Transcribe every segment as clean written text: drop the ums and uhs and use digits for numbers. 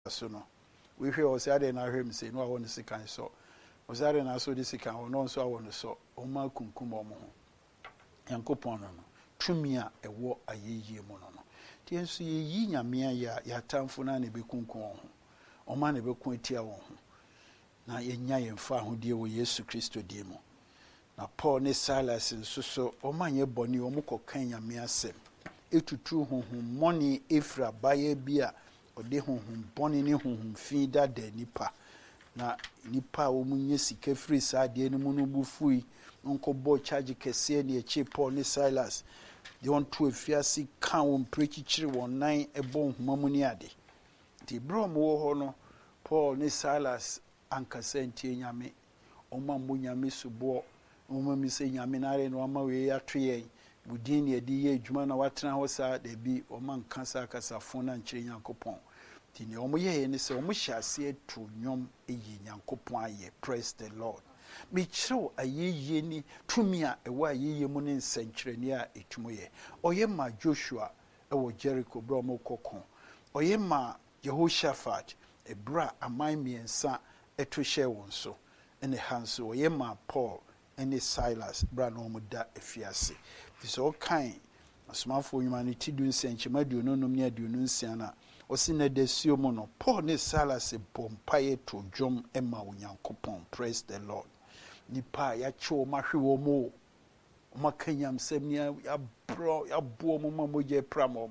so no we hwe o se ade na hwe mse no awon sikan so o se ade na so de sikan o no so awon so o ma kunkum o mo ho Yankopon no tumi a ewo ayeye mu no ti enso ye yi nyame ya tamfo na ne bekunkun ho o ma ne bekun etia wo ho na yenya yemfa ahodie wo Yesu Kristo die mu na Paul ne Silas nso so o ma nye boni o mu kokan nyame asem etutu honhom moni efra baye bia ode honhom boni ne honhom fi dada nipa na nipa o mu nye sika free saade ne mu no bufui nko bo charge kese ne eche Paul ne Silas de on to afiase kan won prechichiri won nan ebo nhoma mu ni ade ti brom wo ho no Paul ne Silas ankasa ntie nyame o ma mo nyame subo o ma mi se nyame na re no ma we atwe budin ne de ye adwuma na watena ho sa de bi o man kansa kasafo na nkyere Yankopon ti ne o mo ye ne se o mo hyase atu nwom eyi Yankopon aye. Praise the Lord. Mi kyerɛw ayeye ni tumi a ɛwɔ ayeye mu ne nsɛnkyerɛni a etumo ye ɔyɛ ma Joshua ɛwɔ Jericho bra mo kokon ɔyɛ ma Jehoshaphat ebra aman miensa ɛto hyɛ wɔn so ɛne hanso ɔyɛ ma Paul ɛne Silas bra no mo da afiase so kan asomafo nyuma ne ti du nsɛnkyema duonu nom ne aduonu nsia na osi na desio mu no Paul ne Silas bompaye to dwom ɛma Onyankopɔn. Praise the Lord. Nipa ya cho mahwe wo mo makanyam sem ya bro ya bo mo mamoje pram mo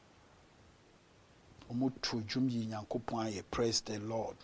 omo to dwom yi Nyankopɔn aye. Praise the Lord.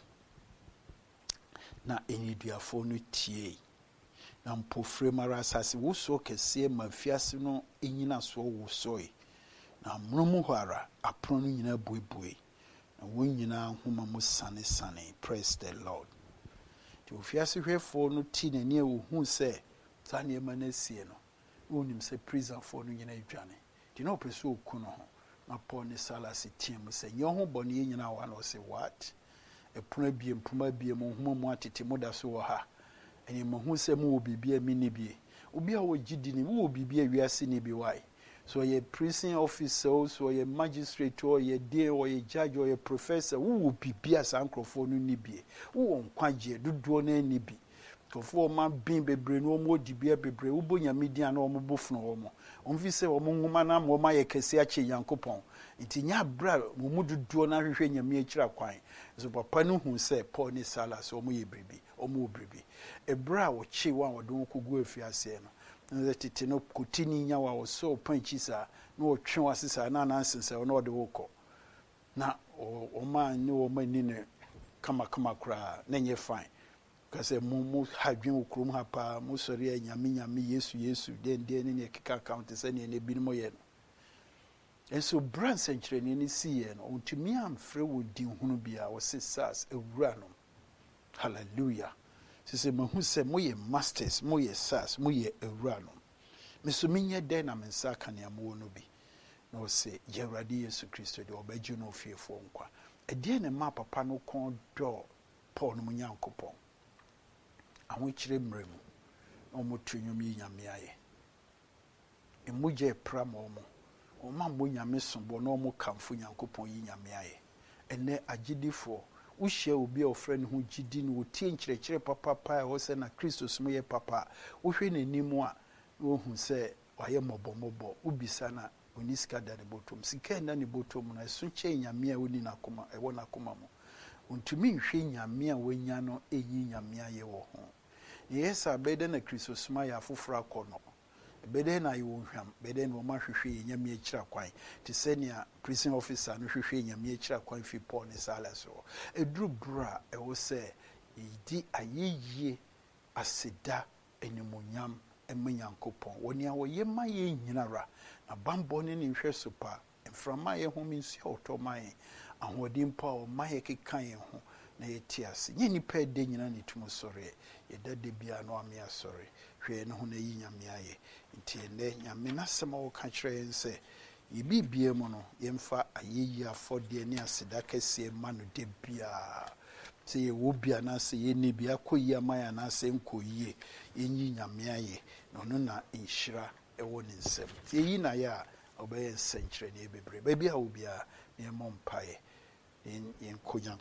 Na eniduafo no tie na mpofre mara asase wo so kese mafiase no enyina so wo soe na mromu hara apro no nyina buebue na won nyina homa mo sane sane. Praise the Lord. Ti ofiase hwefo no ti na ne hu se sa ne ma na sie no wonim se prison for no nyina adwane ti na opreso oku no ho na Paul ne Silas tiam se nye ho bone nyina wa na se what epuna bie mpuma bie mo homa mu atete mo da so wo ha eni mo hu se mo wo bibia mi ne bie obi a wo gidi ni wo bibia wiase ni bi why so ye prison officer so ye magistrate or ye day or ye judge or ye professor wo bibia sankrofo no ni bie wo nkwaje dodo na ni bi tofo ma bin bebre no mo dibia bebre wo bonya media na mo bofno wo mo onfi se wo mo nwuma na mo ma ye kese a che Yankopon nti nya bra mo mu dodo na hwehwe nyame akira kwan so papa no hu se Paul ne Silas wo mo ye bribi wo mo bribi ebra wo che wa wo don kogu afiase no nze tete no kutini nya wa so panchi sa no otwe wasesa na nansense no de woko na o man ni o mani ne kama kra na nye fine kase mu hadwen okrom ha pa mu sori nyame Yesu den ne keka account se ne bi no ye no enso brand century ni siye no ontumi amfre wo din hunu bia wo sesas ewura no. Hallelujah. Sise mahu se moye masters moye sas moye ewuranom meso menye den na mensa kanea mo no bi na se Yewrade Yesu Kristo de obagye no fiefo nkwa ede ne ma papa no kon do Paul no Nyankopɔn ahokyere mremu no mo tunwum yi nyame aye emugye pra mo o ma mo nyame sombo no mo kamfo Nyankopɔn yi nyame aye ene agidifo wohia obi a ofrɛ ho gidi no wotie nkyerɛkyerɛ papa a wo se na Kristo som ye papa wohwe n'anim a wo hu se waye mobomobɔ ubisa na oniska da ne botom sika na ne botom na so kye nyame a woni nakoma ewo nakoma mo ontumi nhwe nyame a wonya no eyi nyame aye wo ho yesa bede na Kristo som ya afofra akɔno bede na ye wonhwam bede na ma hwehwe nyame akira kwan te senia prison officer no hwehwe nyame akira kwan fi Paul ne Silas so edru bra e wo se idi ayeye aseda enimonyam emanyankopɔn woni a wo ye ma ye nyinara na bambo ne nhwe so pa mframa ye ho minsu otoman ahodim pa o ma ye kekan ye ho na ye tiase nye nipa de nyina ne tumo sore ye dade bia no ame asore hwe ne ho na yi nyame aye nti ne nyame nasema wo ka kyerɛ nse ye bibie mu no ye mfa ayeyi afɔde ne aseda kese ma no de bia se ye wo bia na se ye ne bia koyi amaya na se nkoyi yenyi nyame aye no no na inhyira ewo ne nsem ye yi na ya obeye nsenkyerɛ ne bebre ba bia wo bia ne mo mpae yen konya